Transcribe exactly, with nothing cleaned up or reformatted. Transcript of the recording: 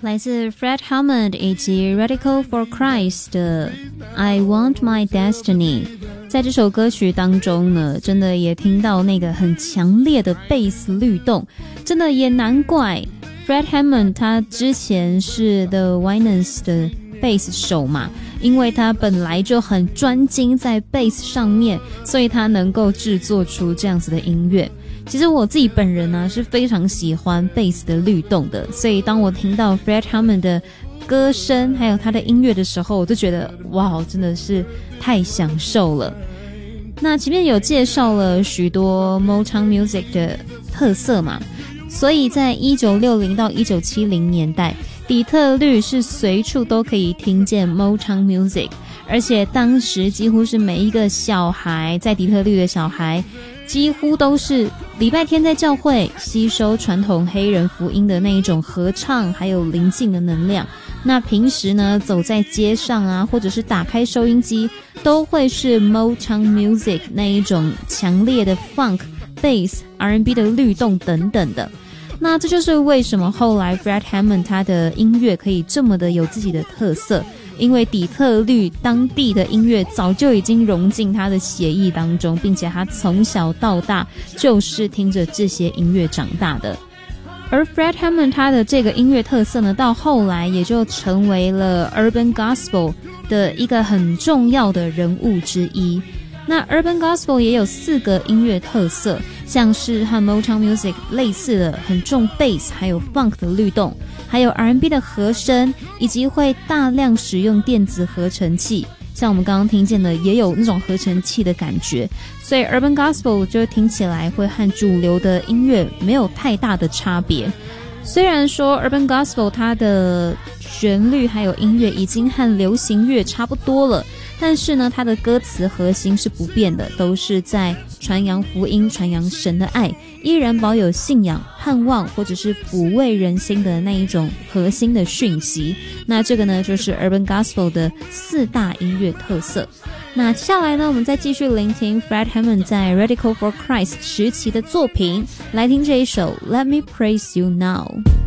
来自 Fred Hammond 以及 Radical for Christ 的 I Want My Destiny。 在这首歌曲当中呢，真的也听到那个很强烈的贝斯律动，真的也难怪 Fred Hammond 他之前是 The Winans 的贝斯手嘛，因为他本来就很专精在贝斯上面，所以他能够制作出这样子的音乐。其实我自己本人呢是非常喜欢贝斯的律动的，所以当我听到 Fred Hammond 的歌声还有他的音乐的时候，我就觉得哇，真的是太享受了。那前面有介绍了许多 Motown Music 的特色嘛，所以在一九六零到一九七零年代，底特律是随处都可以听见 Motown Music， 而且当时几乎是每一个小孩，在底特律的小孩几乎都是礼拜天在教会吸收传统黑人福音的那一种合唱还有灵性的能量。那平时呢，走在街上啊，或者是打开收音机，都会是 Motown Music 那一种强烈的 Funk、Bass、R and B 的律动等等的。那这就是为什么后来 Fred Hammond 他的音乐可以这么的有自己的特色，因为底特律当地的音乐早就已经融进他的血液当中，并且他从小到大就是听着这些音乐长大的。而 Fred Hammond 他的这个音乐特色呢，到后来也就成为了 Urban Gospel 的一个很重要的人物之一。那 Urban Gospel 也有四个音乐特色，像是和 Motown Music 类似的很重 Bass 还有 Funk 的律动，还有 R and B 的和声，以及会大量使用电子合成器，像我们刚刚听见的也有那种合成器的感觉，所以 Urban Gospel 就听起来会和主流的音乐没有太大的差别。虽然说 Urban Gospel 它的旋律还有音乐已经和流行乐差不多了，但是呢，它的歌词核心是不变的，都是在传扬福音，传扬神的爱，依然保有信仰、盼望或者是抚慰人心的那一种核心的讯息。那这个呢，就是 Urban Gospel 的四大音乐特色。那接下来呢，我们再继续聆听 Fred Hammond 在 Radical for Christ 时期的作品，来听这一首 Let Me Praise You Now。